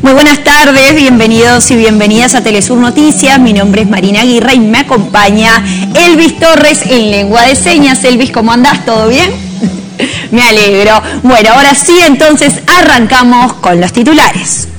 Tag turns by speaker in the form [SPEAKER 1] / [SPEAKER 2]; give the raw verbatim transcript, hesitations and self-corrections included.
[SPEAKER 1] Muy buenas tardes, bienvenidos y bienvenidas a Telesur Noticias. Mi nombre es Marina Aguirre y me acompaña Elvis Torres en lengua de señas. Elvis, ¿cómo andás? ¿Todo bien? Me alegro. Bueno, ahora sí, entonces arrancamos con los titulares.